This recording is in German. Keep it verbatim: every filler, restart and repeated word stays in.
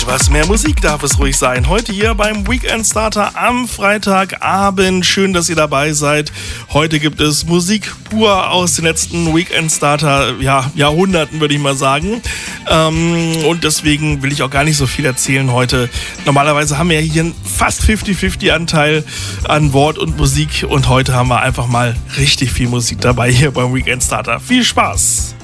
Etwas mehr Musik darf es ruhig sein. Heute hier beim Weekend Starter am Freitagabend. Schön, dass ihr dabei seid. Heute gibt es Musik pur aus den letzten Weekend Starter ja, Jahrhunderten, würde ich mal sagen. Ähm, und deswegen will ich auch gar nicht so viel erzählen heute. Normalerweise haben wir ja hier einen fast fünfzig fünfzig Anteil an Wort und Musik. Und heute haben wir einfach mal richtig viel Musik dabei hier beim Weekend Starter. Viel Spaß!